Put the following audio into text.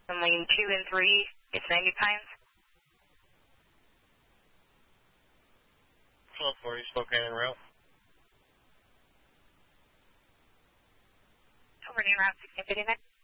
In lane 2 and 3, it's 90 Pines. 1240, Spokane en route. Over en route 1659.